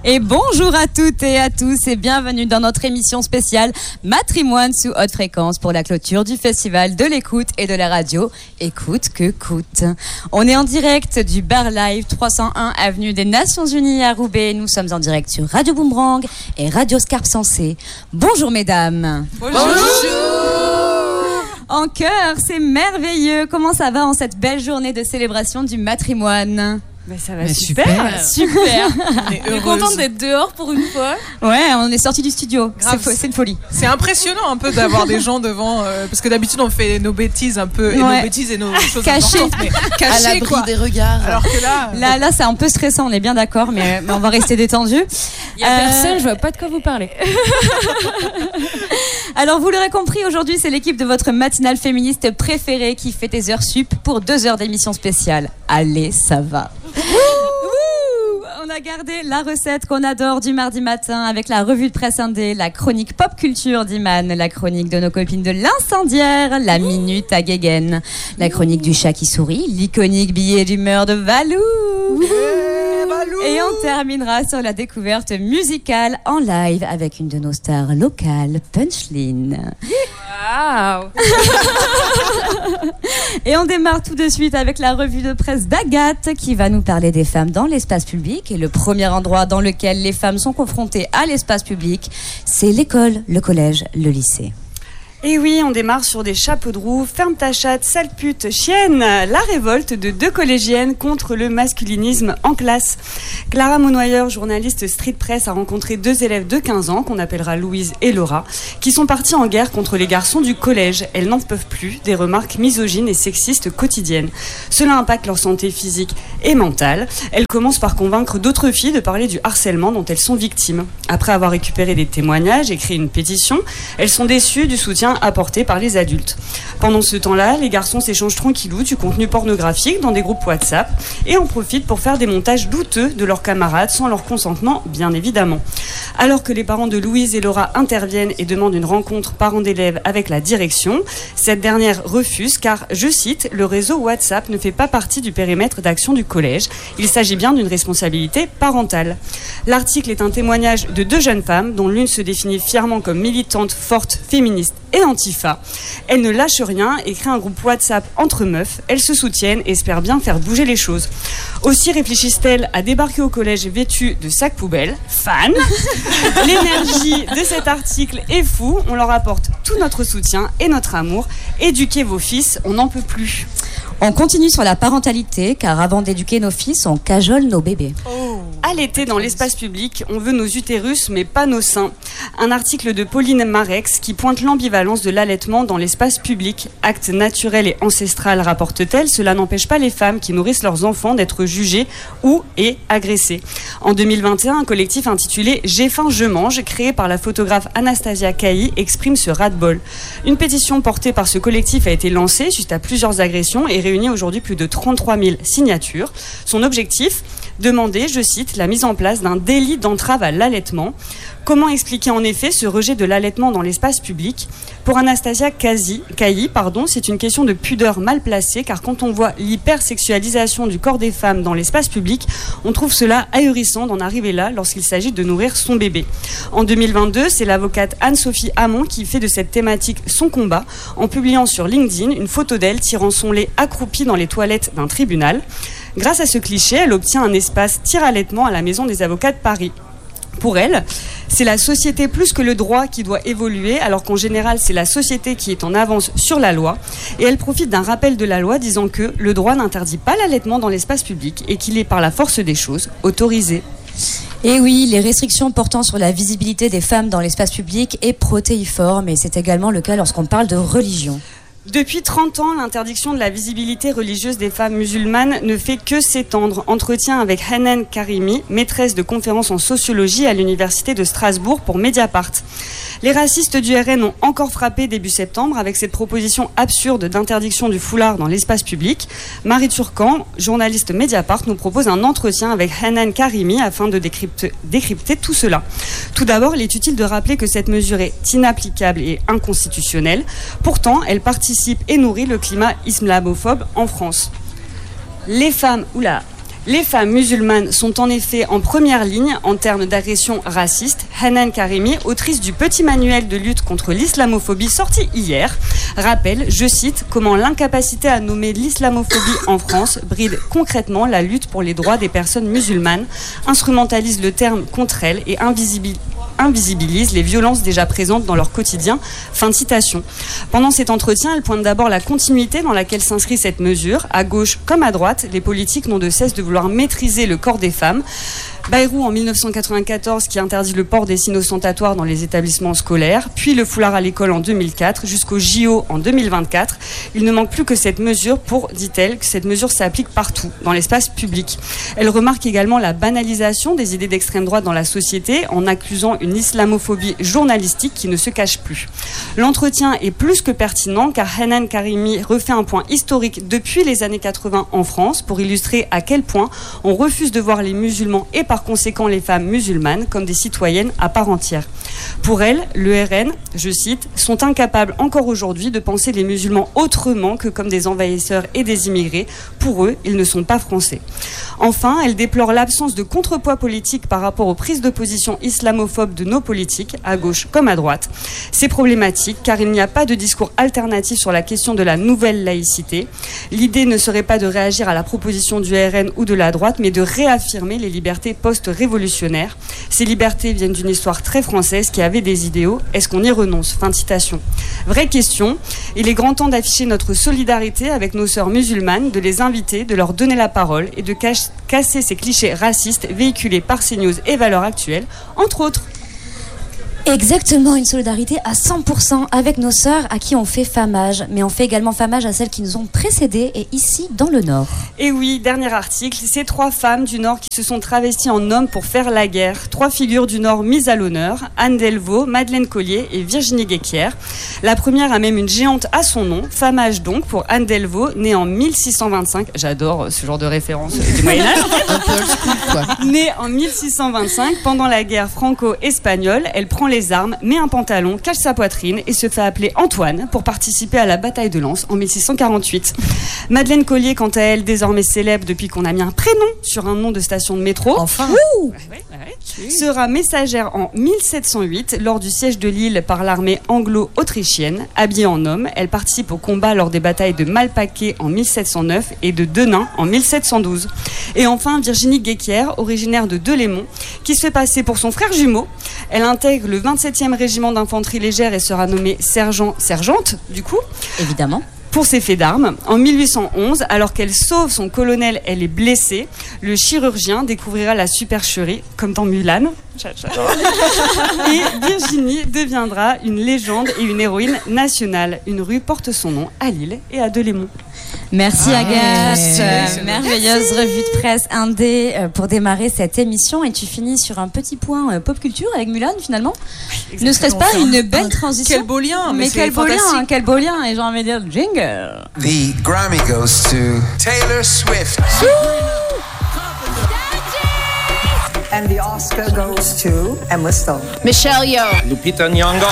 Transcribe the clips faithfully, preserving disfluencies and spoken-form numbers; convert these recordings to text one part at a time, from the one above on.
Et bonjour à toutes et à tous et bienvenue dans notre émission spéciale Matrimoine sous haute fréquence pour la clôture du Festival de l'écoute et de la radio Écoute que coûte. On est en direct du bar live trois cent un avenue des Nations Unies à Roubaix. Nous sommes en direct sur Radio Boomerang et Radio Scarpe Sensée. Bonjour mesdames. Bonjour. Bonjour. En chœur, c'est merveilleux. Comment ça va en cette belle journée de célébration du matrimoine? Mais ça va Mais super. super. Super. On est, On est contente d'être dehors pour une fois. Ouais, on est sorti du studio. Grave. C'est, fo- c'est une folie. C'est impressionnant un peu d'avoir des gens devant, euh, parce que d'habitude on fait nos bêtises un peu, et Ouais. nos bêtises et nos choses Cachées. importantes, mais À cachées l'abri quoi. des regards. Alors que là, euh, Là, là, c'est un peu stressant, on est bien d'accord, mais, mais on va rester détendu. Il y a Euh, personne, je vois pas de quoi vous parler. Alors, vous l'aurez compris, aujourd'hui, c'est l'équipe de votre matinale féministe préférée qui fait des heures sup pour deux heures d'émission spéciale. Allez, ça va. Wouh. On a gardé la recette qu'on adore du mardi matin avec la revue de presse indé, la chronique pop culture d'Iman, la chronique de nos copines de l'incendiaire, la minute à Guéguen, la chronique du chat qui sourit, l'iconique billet d'humeur de Valou. Et on terminera sur la découverte musicale en live avec une de nos stars locales, Punchline. Waouh. Et on démarre tout de suite avec la revue de presse d'Agathe qui va nous parler des femmes dans l'espace public. Et le premier endroit dans lequel les femmes sont confrontées à l'espace public, c'est l'école, le collège, le lycée. Et oui, on démarre sur des chapeaux de roue, ferme ta chatte, sale pute, chienne. La révolte de deux collégiennes contre le masculinisme en classe. Clara Monnoyer, journaliste street press, a rencontré deux élèves de quinze ans, qu'on appellera Louise et Laura, qui sont partis en guerre contre les garçons du collège. Elles n'en peuvent plus des remarques misogynes et sexistes quotidiennes. Cela impacte leur santé physique et mentale. Elles commencent par convaincre d'autres filles de parler du harcèlement dont elles sont victimes. Après avoir récupéré des témoignages et créé une pétition, elles sont déçues du soutien apporté par les adultes. Pendant ce temps-là, les garçons s'échangent tranquillou du contenu pornographique dans des groupes WhatsApp et en profitent pour faire des montages douteux de leurs camarades sans leur consentement, bien évidemment. Alors que les parents de Louise et Laura interviennent et demandent une rencontre parents d'élèves avec la direction, cette dernière refuse car, je cite, le réseau WhatsApp ne fait pas partie du périmètre d'action du collège. Il s'agit bien d'une responsabilité parentale. L'article est un témoignage de deux jeunes femmes dont l'une se définit fièrement comme militante, forte, féministe et antifa. Elles ne lâchent rien et créent un groupe WhatsApp entre meufs. Elles se soutiennent et espèrent bien faire bouger les choses. Aussi réfléchissent-elles à débarquer au collège vêtues de sacs poubelles. Fan. L'énergie de cet article est fou. On leur apporte tout notre soutien et notre amour. Éduquez vos fils, on n'en peut plus. On continue sur la parentalité, car avant d'éduquer nos fils, on cajole nos bébés. oh, Allaiter dans l'espace public, on veut nos utérus mais pas nos seins. Un article de Pauline Marex qui pointe l'ambivalence de l'allaitement dans l'espace public. Acte naturel et ancestral, rapporte-t-elle, cela n'empêche pas les femmes qui nourrissent leurs enfants d'être jugées ou et agressées. En deux mille vingt et un, un collectif intitulé « J'ai faim, je mange », créé par la photographe Anastasia Cailly, exprime ce ras-de-bol. Une pétition portée par ce collectif a été lancée suite à plusieurs agressions et réunit aujourd'hui plus de trente-trois mille signatures. Son objectif, demander, je cite, la mise en place d'un délit d'entrave à l'allaitement. Comment expliquer en effet ce rejet de l'allaitement dans l'espace public ? Pour Anastasia Cailly, pardon, c'est une question de pudeur mal placée, car quand on voit l'hypersexualisation du corps des femmes dans l'espace public, on trouve cela ahurissant d'en arriver là lorsqu'il s'agit de nourrir son bébé. En deux mille vingt-deux, c'est l'avocate Anne-Sophie Hamon qui fait de cette thématique son combat, en publiant sur LinkedIn une photo d'elle tirant son lait accroupie dans les toilettes d'un tribunal. Grâce à ce cliché, elle obtient un espace tir-allaitement à la Maison des avocats de Paris. Pour elle, c'est la société plus que le droit qui doit évoluer, alors qu'en général, c'est la société qui est en avance sur la loi. Et elle profite d'un rappel de la loi disant que le droit n'interdit pas l'allaitement dans l'espace public et qu'il est par la force des choses autorisé. Et oui, les restrictions portant sur la visibilité des femmes dans l'espace public est protéiforme, et c'est également le cas lorsqu'on parle de religion. Depuis trente ans, l'interdiction de la visibilité religieuse des femmes musulmanes ne fait que s'étendre. Entretien avec Hanan Karimi, maîtresse de conférences en sociologie à l'université de Strasbourg pour Mediapart. Les racistes du R N ont encore frappé début septembre avec cette proposition absurde d'interdiction du foulard dans l'espace public. Marie Turcan, journaliste Mediapart, nous propose un entretien avec Hanan Karimi afin de décrypter, décrypter tout cela. Tout d'abord, il est utile de rappeler que cette mesure est inapplicable et inconstitutionnelle. Pourtant, elle participe et nourrit le climat islamophobe en France. Les femmes, oula, Les femmes musulmanes sont en effet en première ligne en termes d'agression raciste. Hanan Karimi, autrice du petit manuel de lutte contre l'islamophobie sorti hier, rappelle, je cite, comment l'incapacité à nommer l'islamophobie en France bride concrètement la lutte pour les droits des personnes musulmanes, instrumentalise le terme contre elles et invisibilise invisibilise les violences déjà présentes dans leur quotidien. Fin de citation. Pendant cet entretien, elle pointe d'abord la continuité dans laquelle s'inscrit cette mesure. À gauche comme à droite, les politiques n'ont de cesse de vouloir maîtriser le corps des femmes. Bayrou en dix-neuf cent quatre-vingt-quatorze qui interdit le port des signes ostentatoires dans les établissements scolaires, puis le foulard à l'école en deux mille quatre, jusqu'au J O en deux mille vingt-quatre. Il ne manque plus que cette mesure pour, dit-elle, que cette mesure s'applique partout, dans l'espace public. Elle remarque également la banalisation des idées d'extrême droite dans la société en accusant une islamophobie journalistique qui ne se cache plus. L'entretien est plus que pertinent car Hanan Karimi refait un point historique depuis les années quatre-vingts en France pour illustrer à quel point on refuse de voir les musulmans et par conséquent les femmes musulmanes comme des citoyennes à part entière. Pour elle, le R N, je cite, sont incapables encore aujourd'hui de penser les musulmans autrement que comme des envahisseurs et des immigrés. Pour eux, ils ne sont pas français. Enfin, elle déplore l'absence de contrepoids politique par rapport aux prises de position islamophobes de nos politiques, à gauche comme à droite. C'est problématique car il n'y a pas de discours alternatif sur la question de la nouvelle laïcité. L'idée ne serait pas de réagir à la proposition du R N ou de la droite, mais de réaffirmer les libertés post-révolutionnaires. Ces libertés viennent d'une histoire très française qui avait des idéaux. Est-ce qu'on y renonce ? Fin de citation. Vraie question. Il est grand temps d'afficher notre solidarité avec nos sœurs musulmanes, de les inviter, de leur donner la parole et de cache- casser ces clichés racistes véhiculés par CNews et Valeurs Actuelles, entre autres. Exactement, une solidarité à cent pour cent avec nos sœurs à qui on fait famage, mais on fait également famage à celles qui nous ont précédées et ici dans le Nord. Et oui, dernier article, ces trois femmes du Nord qui se sont travesties en hommes pour faire la guerre. Trois figures du Nord mises à l'honneur, Anne Delvaux, Madeleine Collier et Virginie Guesquière. La première a même une géante à son nom, famage donc pour Anne Delvaux, née en mille six cent vingt-cinq. J'adore ce genre de référence du Moyen-Âge. Née en mille six cent vingt-cinq, pendant la guerre franco-espagnole, elle prend les armes, met un pantalon, cache sa poitrine et se fait appeler Antoine pour participer à la bataille de Lens en mille six cent quarante-huit. Madeleine Collier, quant à elle, désormais célèbre depuis qu'on a mis un prénom sur un nom de station de métro. Enfin. Ouais, ouais, ouais. Sera messagère en mille sept cent huit lors du siège de Lille par l'armée anglo-autrichienne. Habillée en homme, elle participe au combat lors des batailles de Malplaquet en mille sept cent neuf et de Denain en mille sept cent douze. Et enfin, Virginie Guesquière, originaire de Delémont, qui se fait passer pour son frère jumeau. Elle intègre le vingt-septième régiment d'infanterie légère et sera nommée sergent-sergente, du coup. Évidemment. Pour ses faits d'armes. En mille huit cent onze, alors qu'elle sauve son colonel, elle est blessée. Le chirurgien découvrira la supercherie, comme dans Mulan. J'adore. Et Virginie deviendra une légende et une héroïne nationale. Une rue porte son nom à Lille et à Delémont. Merci ah, Agathe, merci. euh, merveilleuse Merci. Revue de presse indé euh, pour démarrer cette émission et tu finis sur un petit point euh, pop culture avec Mulan finalement. Oui, ne serait-ce pas une belle transition? Quel beau lien, mais, mais quel beau lien, hein, quel beau lien et j'ai envie de dire jingle. The Grammy goes to Taylor Swift. And the Oscar goes to Emma Stone. Michelle Yeoh. Lupita Nyong'o.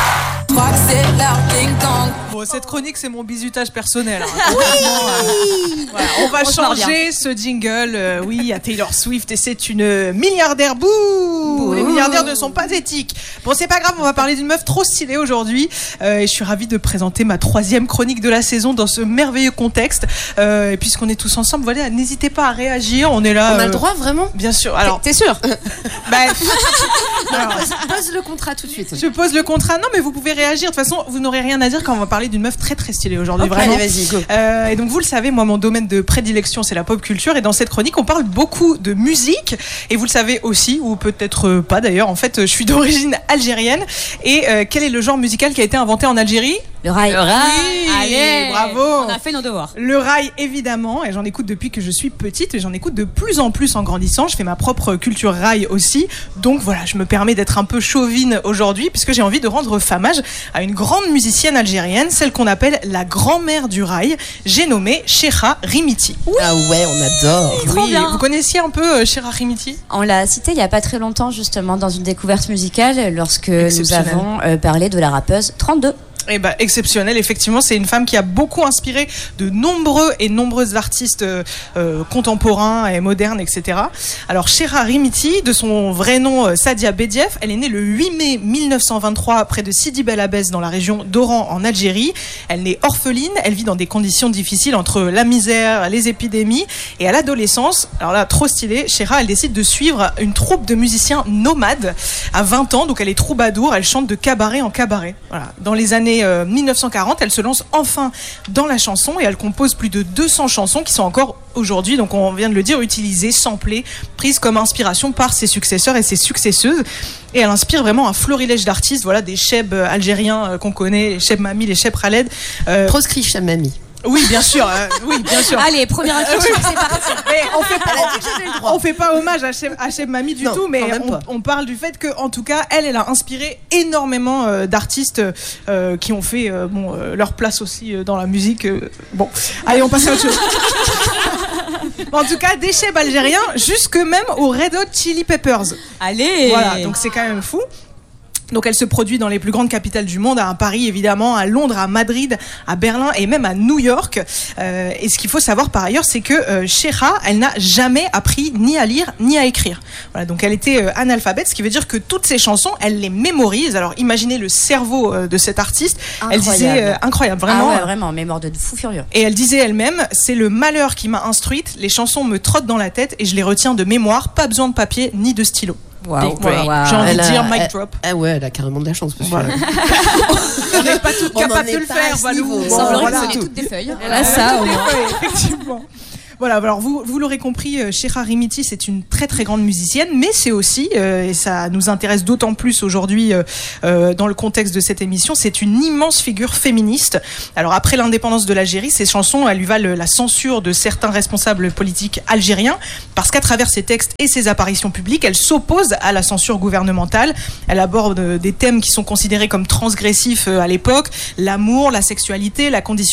Bon, cette chronique, c'est mon bizutage personnel. Hein. Oui euh, voilà, on va on changer ce jingle. Euh, oui, à Taylor Swift et c'est une milliardaire. Bouh, Bouh. Les milliardaires ne sont pas éthiques. Bon, c'est pas grave, on va parler d'une meuf trop stylée aujourd'hui. Euh, et je suis ravie de présenter ma troisième chronique de la saison dans ce merveilleux contexte. Euh, et puisqu'on est tous ensemble, voilà, n'hésitez pas à réagir. On est là. On a euh, le droit, vraiment? Bien sûr. Alors, t'es, t'es sûr? Bah, alors, pose le contrat tout de suite. Je pose le contrat. Non, mais vous pouvez réagir. De toute façon, vous n'aurez rien à dire quand on va parler d'une meuf très très stylée aujourd'hui. Okay, vraiment. Allez, vas-y, go. Euh, et donc, vous le savez, moi, mon domaine de prédilection, c'est la pop culture. Et dans cette chronique, on parle beaucoup de musique. Et vous le savez aussi, ou peut-être pas d'ailleurs. En fait, je suis d'origine algérienne. Et euh, quel est le genre musical qui a été inventé en Algérie? Le rail. Le rail. Oui, allez, bravo. On a fait nos devoirs. Le rail, évidemment. Et j'en écoute depuis que je suis petite. Et j'en écoute de plus en plus en grandissant. Je fais ma propre culture rail aussi. Donc voilà, je me permets d'être un peu chauvine aujourd'hui, puisque j'ai envie de rendre hommage à une grande musicienne algérienne, celle qu'on appelle la grand-mère du rail. J'ai nommé Chera Rimiti. Oui. Ah ouais, on adore. Oui, bien. Vous connaissiez un peu euh, Chera Rimiti? On l'a cité il n'y a pas très longtemps, justement, dans une découverte musicale, lorsque nous avons euh, parlé de la rappeuse trente-deux. Eh ben, exceptionnel, effectivement, c'est une femme qui a beaucoup inspiré de nombreux et nombreuses artistes euh, euh, contemporains et modernes, et cetera. Alors, Chera Rimiti, de son vrai nom euh, Sadia Bedief, elle est née le huit mai mille neuf cent vingt-trois près de Sidi Bel Abbès dans la région d'Oran en Algérie. Elle naît orpheline, elle vit dans des conditions difficiles entre la misère, les épidémies, et à l'adolescence, alors là, trop stylé, Chera, elle décide de suivre une troupe de musiciens nomades à vingt ans, donc elle est troubadour, elle chante de cabaret en cabaret. Voilà. Dans les années Euh, mille neuf cent quarante, elle se lance enfin dans la chanson et elle compose plus de deux cents chansons qui sont encore aujourd'hui, donc on vient de le dire, utilisées, samplées, prises comme inspiration par ses successeurs et ses successeuses. Et elle inspire vraiment un florilège d'artistes, voilà, des chebs algériens euh, qu'on connaît, les chebs Mami, les chebs Khaled. Euh... Proscrit Cheb Mami. Oui, bien sûr, euh, oui, bien sûr. Allez, première incursion, c'est parti. Mais on fait pas, on fait pas hommage à Cheb, à Cheb Mami du non, tout, mais on, on parle du fait que, en tout cas, elle, elle a inspiré énormément euh, d'artistes euh, qui ont fait euh, bon, euh, leur place aussi euh, dans la musique. Euh, bon, allez, on passe à autre chose. En tout cas, des chebs algériens, jusque même aux Red Hot Chili Peppers. Allez. Voilà, donc c'est quand même fou. Donc elle se produit dans les plus grandes capitales du monde, à Paris évidemment, à Londres, à Madrid, à Berlin et même à New York. Euh, et ce qu'il faut savoir par ailleurs, c'est que euh, Chera, elle n'a jamais appris ni à lire ni à écrire. Voilà, donc elle était euh, analphabète, ce qui veut dire que toutes ses chansons, elle les mémorise. Alors imaginez le cerveau euh, de cette artiste. Incroyable. Elle disait euh, incroyable, vraiment. Ah ouais, vraiment, mémoire de fou furieux. Et elle disait elle-même, c'est le malheur qui m'a instruite. Les chansons me trottent dans la tête et je les retiens de mémoire. Pas besoin de papier ni de stylo. Wow. Voilà. Wow. J'ai envie Elle de a- dire mic elle- drop. Ah ouais, elle a carrément de la chance. Parce que Voilà. On n'est pas toutes On en capables est de le pas faire, à ce Valou. niveau. Il Bon, semblerait voilà. que vous ayez toutes des feuilles. Voilà, ça au moins. Ouais, effectivement. Voilà, alors vous, vous l'aurez compris, euh, Chera Rimiti, c'est une très très grande musicienne, mais c'est aussi, euh, et ça nous intéresse d'autant plus aujourd'hui euh, euh, dans le contexte de cette émission, c'est une immense figure féministe. Alors après l'indépendance de l'Algérie, ses chansons, elles lui valent la censure de certains responsables politiques algériens, parce qu'à travers ses textes et ses apparitions publiques, elle s'oppose à la censure gouvernementale. Elle aborde euh, des thèmes qui sont considérés comme transgressifs euh, à l'époque, l'amour, la sexualité, la condition